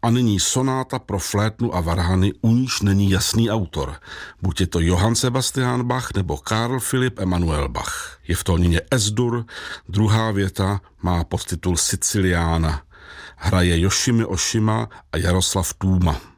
A nyní sonáta pro flétnu a varhany, u níž není jasný autor. Buď je to Johann Sebastian Bach nebo Karl Philipp Emanuel Bach. Je v tónině Es-dur, druhá věta má podtitul Siciliana. Hraje Yoshimi Oshima a Jaroslav Tůma.